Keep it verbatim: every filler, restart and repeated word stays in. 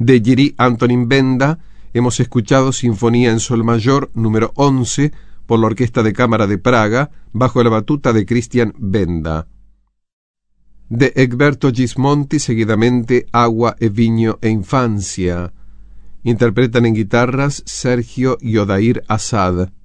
De Jiří Antonín Benda hemos escuchado Sinfonía en Sol Mayor número once por la Orquesta de Cámara de Praga bajo la batuta de Christian Benda. De Egberto Gismonti seguidamente Agua e Vigno e Infancia. Interpretan en guitarras Sergio y Odair Assad.